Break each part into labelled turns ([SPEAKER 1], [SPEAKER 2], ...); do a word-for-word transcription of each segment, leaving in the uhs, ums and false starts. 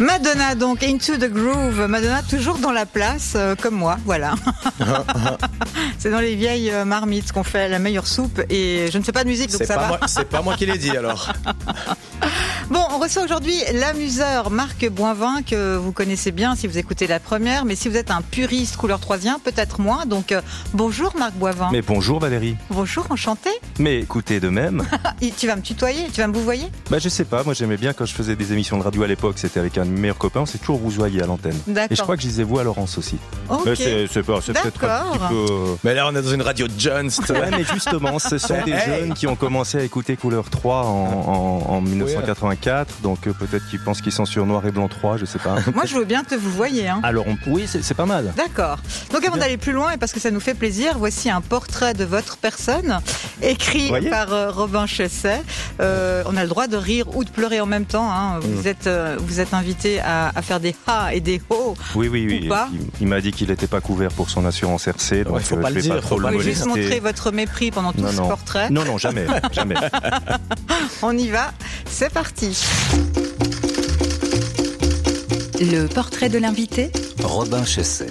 [SPEAKER 1] Madonna, donc, Into the Groove. Madonna, toujours dans la place, euh, comme moi, voilà. C'est dans les vieilles euh, marmites qu'on fait la meilleure soupe et je ne fais pas de musique, donc
[SPEAKER 2] c'est
[SPEAKER 1] ça
[SPEAKER 2] pas
[SPEAKER 1] va.
[SPEAKER 2] Moi, c'est pas moi qui l'ai dit, alors.
[SPEAKER 1] Bon, on reçoit aujourd'hui l'amuseur Marc Boivin, que vous connaissez bien si vous écoutez la première, mais si vous êtes un puriste couleur troisien, peut-être moins. Donc, euh, bonjour Marc Boivin.
[SPEAKER 3] Mais bonjour Valérie.
[SPEAKER 1] Bonjour, enchanté.
[SPEAKER 3] Mais écoutez de même.
[SPEAKER 1] Tu vas me tutoyer, tu vas me vouvoyer?
[SPEAKER 3] Bah je sais pas, moi j'aimais bien quand je faisais des émissions de radio à l'époque, c'était avec un de mes meilleurs copains, on s'est toujours vouvoyé à l'antenne.
[SPEAKER 1] D'accord.
[SPEAKER 3] Et je crois que je disais vous à Laurence aussi.
[SPEAKER 1] Ok.
[SPEAKER 3] Mais c'est, c'est, pas, c'est peut-être un petit peu...
[SPEAKER 2] Mais là, on est dans une radio Jones.
[SPEAKER 3] Ouais, mais justement, ce sont des
[SPEAKER 2] Hey.
[SPEAKER 3] jeunes qui ont commencé à écouter Couleur trois en, en, en dix-neuf cent quatre-vingt-quatre, donc euh, peut-être qu'ils pensent qu'ils sont sur Noir et Blanc trois, je sais pas.
[SPEAKER 1] Moi, je veux bien te vouvoyer. Hein.
[SPEAKER 3] Alors on... oui, c'est, c'est pas mal.
[SPEAKER 1] D'accord. Donc avant d'aller plus loin, et parce que ça nous fait plaisir, voici un portrait de votre personne, écrit
[SPEAKER 3] Voyez
[SPEAKER 1] par euh, Robin Chesset. Euh, on a le droit de rire ou de pleurer en même temps. Hein. Vous,
[SPEAKER 3] Mm.
[SPEAKER 1] êtes, euh, vous êtes invité à, à faire des ha et des ho.
[SPEAKER 3] Oui, oui, oui.
[SPEAKER 1] Ou pas.
[SPEAKER 3] Il, il m'a dit qu'il n'était pas couvert pour son assurance R C, donc
[SPEAKER 2] Ouais, faut
[SPEAKER 3] euh,
[SPEAKER 2] pas
[SPEAKER 3] je
[SPEAKER 2] le
[SPEAKER 3] vais
[SPEAKER 2] dire,
[SPEAKER 3] pas trop
[SPEAKER 2] faut
[SPEAKER 3] le
[SPEAKER 2] pas
[SPEAKER 1] Vous
[SPEAKER 2] le
[SPEAKER 1] pouvez juste
[SPEAKER 3] molester.
[SPEAKER 1] montrer votre mépris pendant tout
[SPEAKER 3] Non,
[SPEAKER 1] ce
[SPEAKER 3] non.
[SPEAKER 1] portrait.
[SPEAKER 3] Non, non, jamais, jamais.
[SPEAKER 1] On y va, c'est parti.
[SPEAKER 4] Le portrait de l'invité.
[SPEAKER 5] Robin Chesset.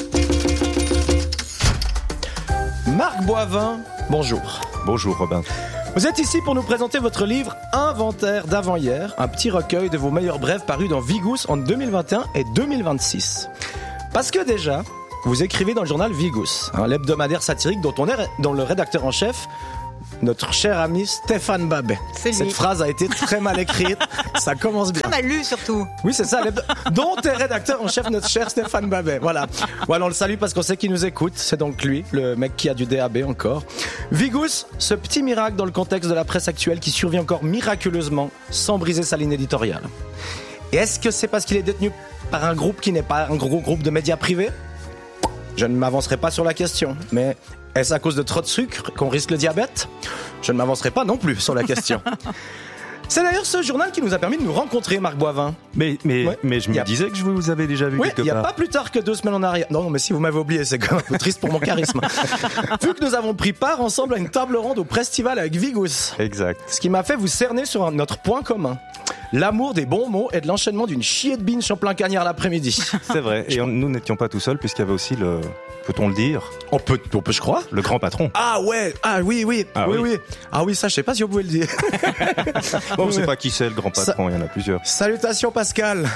[SPEAKER 2] Marc Boivin, bonjour.
[SPEAKER 3] Bonjour Robin.
[SPEAKER 2] Vous êtes ici pour nous présenter votre livre Inventaire d'avant-hier, un petit recueil de vos meilleurs brèves parus dans Vigous en deux mille vingt et un et deux mille vingt-six. Parce que déjà, vous écrivez dans le journal Vigous, hein, l'hebdomadaire satirique dont, on est, dont le rédacteur en chef, notre cher ami Stéphane Babet.
[SPEAKER 1] C'est lui.
[SPEAKER 2] Cette phrase a été très mal écrite, ça commence bien.
[SPEAKER 1] Très mal lu surtout.
[SPEAKER 2] Oui, c'est ça, l'hebdo- dont est rédacteur en chef notre cher Stéphane Babet. Voilà. Voilà, on le salue parce qu'on sait qu'il nous écoute. C'est donc lui, le mec qui a du D A B encore. Vigous, ce petit miracle dans le contexte de la presse actuelle qui survit encore miraculeusement sans briser sa ligne éditoriale. Et est-ce que c'est parce qu'il est détenu par un groupe qui n'est pas un gros groupe de médias privés ? Je ne m'avancerai pas sur la question, mais est-ce à cause de trop de sucre qu'on risque le diabète ? Je ne m'avancerai pas non plus sur la question. C'est d'ailleurs ce journal qui nous a permis de nous rencontrer, Marc Boivin.
[SPEAKER 3] Mais, mais,
[SPEAKER 2] Ouais.
[SPEAKER 3] mais je me
[SPEAKER 2] Y a-
[SPEAKER 3] disais que je vous avais déjà vu
[SPEAKER 2] Oui,
[SPEAKER 3] quelque
[SPEAKER 2] il n'y a
[SPEAKER 3] part.
[SPEAKER 2] pas plus tard que deux semaines en arrière. Non, non, mais si vous m'avez oublié, c'est quand même un peu triste pour mon charisme. Vu que nous avons pris part ensemble à une table ronde au Prestival avec Vigous.
[SPEAKER 3] Exact.
[SPEAKER 2] Ce qui m'a fait vous cerner sur un- notre point commun. L'amour des bons mots et de l'enchaînement d'une chier de binge en plein cagnard l'après-midi.
[SPEAKER 3] C'est vrai. Et on- nous n'étions pas tout seuls puisqu'il y avait aussi le, peut-on le dire,
[SPEAKER 2] On peut, on peut, je crois.
[SPEAKER 3] le grand patron.
[SPEAKER 2] Ah ouais, ah oui, oui,
[SPEAKER 3] Ah
[SPEAKER 2] oui,
[SPEAKER 3] oui.
[SPEAKER 2] oui. Ah oui, ça, je sais pas si vous pouvez le dire.
[SPEAKER 3] Bon, on
[SPEAKER 2] Oui,
[SPEAKER 3] sait
[SPEAKER 2] oui.
[SPEAKER 3] pas qui c'est le grand patron, il y en a plusieurs.
[SPEAKER 2] Salutations Pascal.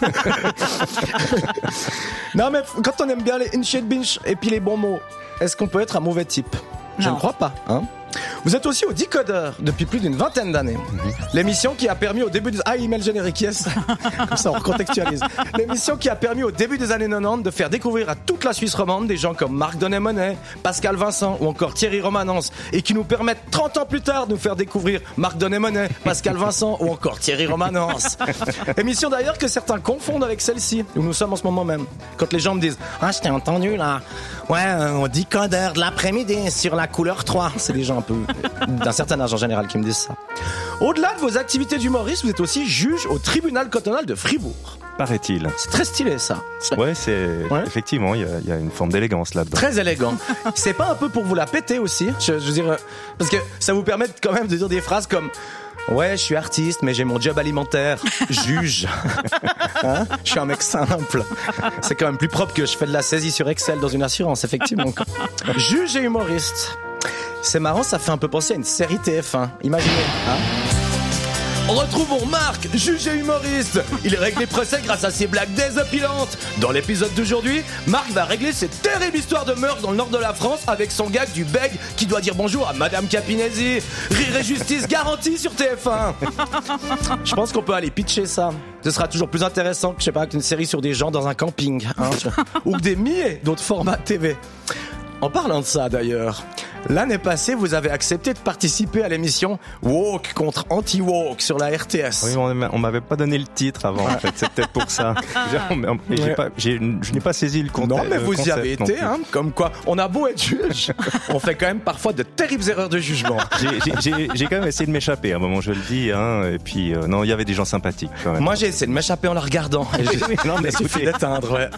[SPEAKER 2] Non mais quand on aime bien les in shit binge et puis les bons mots, est-ce qu'on peut être un mauvais type ? Je
[SPEAKER 1] Non.
[SPEAKER 2] ne crois pas, hein. Vous êtes aussi au Décodeur depuis plus d'une vingtaine d'années. L'émission qui a permis au début des... Ah, il met le générique, yes. Comme ça, on recontextualise. L'émission qui a permis au début des années quatre-vingt-dix de faire découvrir à toute la Suisse romande des gens comme Marc Donnet-Monet, Pascal Vincent ou encore Thierry Romanence et qui nous permettent trente ans plus tard de nous faire découvrir Marc Donnet-Monet, Pascal Vincent ou encore Thierry Romanence. Émission d'ailleurs que certains confondent avec celle-ci, où nous sommes en ce moment même. Quand les gens me disent « Ah, je t'ai entendu là. Ouais, on dit Décodeur de l'après-midi sur la couleur trois. » C'est des gens un peu d'un certain âge en général qui me disent ça. Au-delà de vos activités d'humoriste, vous êtes aussi juge au tribunal cantonal de Fribourg.
[SPEAKER 3] Paraît-il.
[SPEAKER 2] C'est très stylé ça. C'est
[SPEAKER 3] Ouais, c'est,
[SPEAKER 2] Ouais.
[SPEAKER 3] effectivement, il y, a- il y a une forme d'élégance là-dedans.
[SPEAKER 2] très élégant. C'est pas un peu pour vous la péter aussi, je, je veux dire, euh, parce que ça vous permet quand même de dire des phrases comme ouais, je suis artiste, mais j'ai mon job alimentaire. Juge. Hein, je suis un mec simple. C'est quand même plus propre que je fais de la saisie sur Excel dans une assurance, effectivement. Juge et humoriste. C'est marrant, ça fait un peu penser à une série T F un. Imaginez, hein. Retrouvons Marc, juge et humoriste. Il règle les procès grâce à ses blagues désopilantes. Dans l'épisode d'aujourd'hui, Marc va régler cette terrible histoire de meurtre dans le nord de la France avec son gag du bègue qui doit dire bonjour à Madame Capinesi. Rire et justice garantie sur T F un. Je pense qu'on peut aller pitcher ça. Ce sera toujours plus intéressant que, je sais pas, qu'une série sur des gens dans un camping, hein, ou que des milliers d'autres formats T V. En parlant de ça d'ailleurs, l'année passée, vous avez accepté de participer à l'émission Woke contre Anti-Woke sur la R T S.
[SPEAKER 3] Oui, on, on m'avait pas donné le titre avant, en fait. C'est peut-être pour ça. J'ai- mais- mais j'ai
[SPEAKER 2] Ouais.
[SPEAKER 3] pas, j'ai- je n'ai pas saisi le contexte.
[SPEAKER 2] Non, mais vous y avez été, hein, comme quoi, on a beau être juge, on fait quand même parfois de terribles erreurs de jugement.
[SPEAKER 3] J'ai, j'ai- j'ai, j'ai quand même essayé de m'échapper à un moment, je le dis. Hein, et puis, euh, non, il y avait des gens sympathiques quand même.
[SPEAKER 2] Moi, j'ai essayé de m'échapper en la regardant. Et j'ai
[SPEAKER 3] Oui, non, mais
[SPEAKER 2] il suffit
[SPEAKER 3] écoutez.
[SPEAKER 2] d'éteindre, ouais.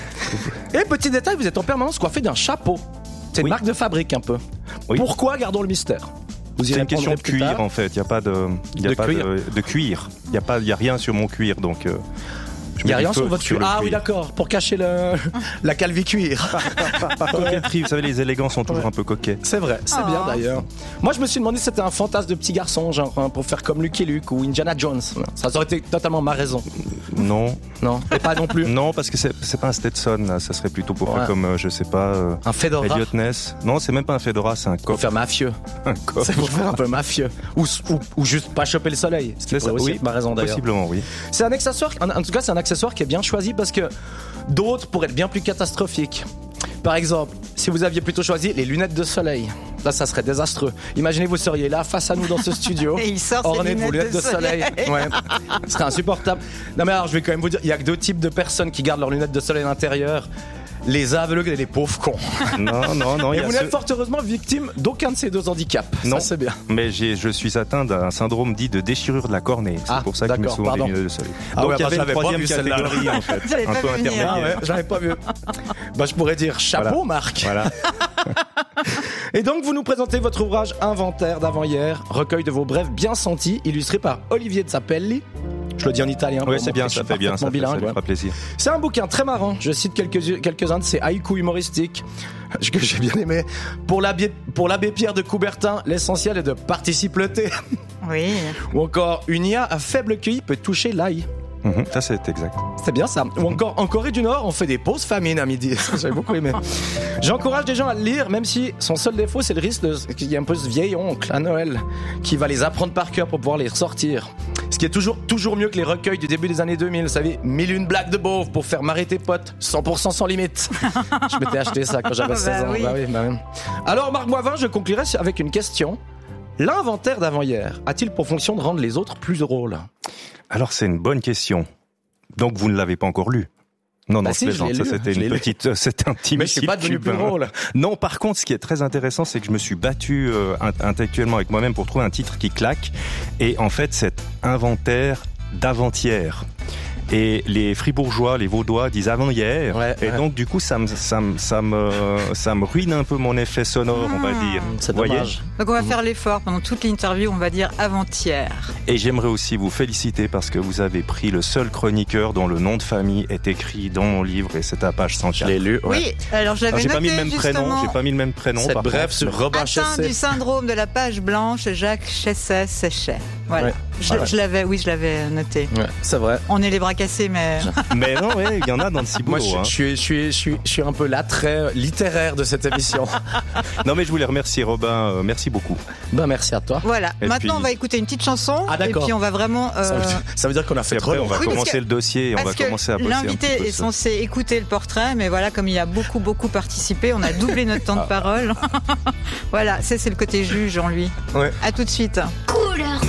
[SPEAKER 2] Et petit détail, vous êtes en permanence coiffé d'un chapeau. C'est une
[SPEAKER 3] Oui.
[SPEAKER 2] marque de fabrique un peu.
[SPEAKER 3] Oui.
[SPEAKER 2] Pourquoi gardons le mystère ? Vous y
[SPEAKER 3] C'est une question de
[SPEAKER 2] répondrez plus
[SPEAKER 3] cuir
[SPEAKER 2] tard.
[SPEAKER 3] en fait. Il y a pas de, il y a
[SPEAKER 2] De
[SPEAKER 3] pas
[SPEAKER 2] cuir.
[SPEAKER 3] de, de cuir. Il y a pas, il y a rien sur mon cuir, donc euh,
[SPEAKER 2] Il n'y a
[SPEAKER 3] mets du
[SPEAKER 2] rien sur
[SPEAKER 3] feu
[SPEAKER 2] votre
[SPEAKER 3] sur
[SPEAKER 2] cuir.
[SPEAKER 3] le
[SPEAKER 2] Ah oui,
[SPEAKER 3] cuir.
[SPEAKER 2] d'accord, pour cacher le, la calvi cuir.
[SPEAKER 3] Par coquetterie, vous savez, les élégants sont toujours un peu coquets.
[SPEAKER 2] C'est vrai, c'est
[SPEAKER 1] Oh.
[SPEAKER 2] bien d'ailleurs. Moi, je me suis demandé si c'était un fantasme de petit garçon, genre hein, pour faire comme Lucky Luke ou Indiana Jones. Ça aurait été totalement ma raison.
[SPEAKER 3] Non,
[SPEAKER 2] Non, et pas non plus.
[SPEAKER 3] non, parce que c'est, c'est pas un Stetson, là. Ça serait plutôt pour
[SPEAKER 2] Ouais.
[SPEAKER 3] faire comme, euh, je sais pas, euh,
[SPEAKER 2] Un fedora.
[SPEAKER 3] Elliot Ness. Non, c'est même pas un fedora, c'est un
[SPEAKER 2] Pour
[SPEAKER 3] coffre.
[SPEAKER 2] faire mafieux.
[SPEAKER 3] Un coffre.
[SPEAKER 2] C'est pour faire un peu mafieux. Ou, ou, ou juste pas choper le soleil. Ce qui
[SPEAKER 3] C'est ça,
[SPEAKER 2] pourrait aussi
[SPEAKER 3] oui,
[SPEAKER 2] être ma raison d'ailleurs.
[SPEAKER 3] Possiblement, oui.
[SPEAKER 2] C'est un accessoire, en, en tout cas, c'est un accessoire qui est bien choisi parce que d'autres pourraient être bien plus catastrophiques. Par exemple, si vous aviez plutôt choisi les lunettes de soleil, là, ça serait désastreux. Imaginez, vous seriez là, face à nous dans ce studio.
[SPEAKER 1] Et il sort ses
[SPEAKER 2] orné de vos
[SPEAKER 1] lunettes
[SPEAKER 2] lunettes de
[SPEAKER 1] de
[SPEAKER 2] soleil. Ouais. Ce serait insupportable. Non, mais alors, je vais quand même vous dire, il y a que deux types de personnes qui gardent leurs lunettes de soleil à l'intérieur. Les aveugles et les pauvres cons.
[SPEAKER 3] Non, non, non. il y
[SPEAKER 2] Et
[SPEAKER 3] a
[SPEAKER 2] vous
[SPEAKER 3] ceux-
[SPEAKER 2] n'êtes fort heureusement victime d'aucun de ces deux handicaps.
[SPEAKER 3] Non.
[SPEAKER 2] Ça, c'est bien.
[SPEAKER 3] Mais j'ai, je suis atteint d'un syndrome dit de déchirure de la cornée. C'est
[SPEAKER 2] Ah,
[SPEAKER 3] pour ça que je mets
[SPEAKER 2] d'accord,
[SPEAKER 3] souvent
[SPEAKER 2] pardon.
[SPEAKER 3] des lunettes de soleil.
[SPEAKER 2] Ah
[SPEAKER 3] Donc
[SPEAKER 2] ouais,
[SPEAKER 3] il y
[SPEAKER 2] bah,
[SPEAKER 3] avait une
[SPEAKER 2] j'avais pas
[SPEAKER 3] troisième
[SPEAKER 2] vu celle-là.
[SPEAKER 3] catégorie en fait,
[SPEAKER 1] J'avais
[SPEAKER 3] un
[SPEAKER 1] pas
[SPEAKER 3] peu
[SPEAKER 1] vu venir.
[SPEAKER 2] Ah
[SPEAKER 3] intermédiaire.
[SPEAKER 2] ouais, j'avais pas vu. Bah, je pourrais dire chapeau,
[SPEAKER 3] Voilà.
[SPEAKER 2] Marc.
[SPEAKER 3] Voilà.
[SPEAKER 2] Et donc, vous nous présentez votre ouvrage Inventaire d'avant-hier, recueil de vos brèves bien sentis, illustré par Olivier Zappelli. Je le dis en italien.
[SPEAKER 3] Oui,
[SPEAKER 2] pour
[SPEAKER 3] c'est bien,
[SPEAKER 2] montrer
[SPEAKER 3] ça
[SPEAKER 2] que je
[SPEAKER 3] fait
[SPEAKER 2] suis
[SPEAKER 3] bien, ça, fait,
[SPEAKER 2] parfaitement
[SPEAKER 3] ça
[SPEAKER 2] bilingue,
[SPEAKER 3] lui
[SPEAKER 2] ouais.
[SPEAKER 3] fera plaisir.
[SPEAKER 2] C'est un bouquin très marrant. Je cite quelques, quelques-uns de ces haïkus humoristiques que j'ai bien aimé. Pour l'abbé, pour l'abbé Pierre de Coubertin, l'essentiel est de participer.
[SPEAKER 1] Oui.
[SPEAKER 2] Ou encore, une I A à faible Q I peut toucher l'ail.
[SPEAKER 3] Mhm, ça c'est exact.
[SPEAKER 2] C'est bien ça. Ou encore, en Corée du Nord, on fait des pauses famine à midi. Ça, j'avais beaucoup aimé. J'encourage les gens à le lire, même si son seul défaut, c'est le risque de- qu'il y ait un peu ce vieil oncle à Noël qui va les apprendre par cœur pour pouvoir les ressortir. Ce qui est toujours, toujours mieux que les recueils du début des années deux mille. Vous savez, mille une blagues de beauf pour faire marrer tes potes. cent pour cent sans limite. Je m'étais acheté ça quand j'avais
[SPEAKER 1] Bah
[SPEAKER 2] seize ans.
[SPEAKER 1] oui.
[SPEAKER 2] Bah oui, bah oui. Alors, Marc Boivin, je conclurai avec une question. L'inventaire d'avant-hier a-t-il pour fonction de rendre les autres plus drôles?
[SPEAKER 3] Alors c'est une bonne question. Donc vous ne l'avez pas encore lu? Non,
[SPEAKER 2] Bah
[SPEAKER 3] non,
[SPEAKER 2] si,
[SPEAKER 3] je
[SPEAKER 2] je l'ai
[SPEAKER 3] plaisante. Ça
[SPEAKER 2] lu,
[SPEAKER 3] c'était
[SPEAKER 2] je l'ai
[SPEAKER 3] une
[SPEAKER 2] lu.
[SPEAKER 3] petite, euh, c'était un petit
[SPEAKER 2] Mais je suis pas devenu plus drôle.
[SPEAKER 3] Non, par contre, ce qui est très intéressant, c'est que je me suis battu euh, int- intellectuellement avec moi-même pour trouver un titre qui claque. Et en fait, cet inventaire d'avant-hier. Et les Fribourgeois, les Vaudois disent avant-hier.
[SPEAKER 2] Ouais,
[SPEAKER 3] et
[SPEAKER 2] ouais.
[SPEAKER 3] donc, du coup, ça me, ça me, ça me, ça me ruine un peu mon effet sonore, on va dire.
[SPEAKER 2] C'est
[SPEAKER 3] Vous voyez.
[SPEAKER 2] dommage.
[SPEAKER 1] Donc on va faire l'effort pendant toute l'interview, on va dire avant-hier.
[SPEAKER 3] Et j'aimerais aussi vous féliciter parce que vous avez pris le seul chroniqueur dont le nom de famille est écrit dans mon livre et c'est à page cent quatre.
[SPEAKER 2] Je l'ai lu. Ouais.
[SPEAKER 1] Oui, alors je
[SPEAKER 3] Alors,
[SPEAKER 1] l'avais
[SPEAKER 3] j'ai
[SPEAKER 1] noté
[SPEAKER 3] pas mis le même prénom,
[SPEAKER 1] justement.
[SPEAKER 3] j'ai pas mis le même prénom.
[SPEAKER 2] Cette
[SPEAKER 3] par
[SPEAKER 2] brève
[SPEAKER 3] contre.
[SPEAKER 2] sur Robin
[SPEAKER 1] Atteint
[SPEAKER 2] Chessé.
[SPEAKER 1] du syndrome de la page blanche, Jacques Chesset Séchet. Voilà.
[SPEAKER 2] Ouais.
[SPEAKER 1] Je,
[SPEAKER 2] Voilà.
[SPEAKER 1] je l'avais, oui, je l'avais noté.
[SPEAKER 2] Ouais, c'est vrai.
[SPEAKER 1] On est les bras cassés, mais
[SPEAKER 3] Mais non, ouais, il y en a dans le ciboulot.
[SPEAKER 2] Moi, je,
[SPEAKER 3] hein.
[SPEAKER 2] je suis, je suis, je suis, je suis un peu l'attrait littéraire de cette émission.
[SPEAKER 3] Non, mais je voulais remercier Robin. euh, merci beaucoup.
[SPEAKER 2] Ben, merci à toi.
[SPEAKER 1] voilà.
[SPEAKER 3] Et
[SPEAKER 1] Maintenant,
[SPEAKER 3] puis-
[SPEAKER 1] on va écouter une petite chanson.
[SPEAKER 2] Ah,
[SPEAKER 1] et
[SPEAKER 2] d'accord.
[SPEAKER 1] puis on va vraiment. euh,
[SPEAKER 2] Ça, veut dire, ça veut dire qu'on a fait
[SPEAKER 3] Et
[SPEAKER 2] trop
[SPEAKER 3] après, on
[SPEAKER 2] long.
[SPEAKER 3] va
[SPEAKER 1] Oui, parce
[SPEAKER 3] commencer
[SPEAKER 1] que-
[SPEAKER 3] le dossier et on va
[SPEAKER 1] Parce que
[SPEAKER 3] commencer à bosser un petit
[SPEAKER 1] l'invité
[SPEAKER 3] peu
[SPEAKER 1] est
[SPEAKER 3] ça.
[SPEAKER 1] censé écouter le portrait, mais voilà, comme il y a beaucoup, beaucoup participé, on a doublé notre temps de parole. Voilà, ça c'est le côté juge en lui.
[SPEAKER 2] Ouais.
[SPEAKER 1] À tout de suite.
[SPEAKER 5] Couleur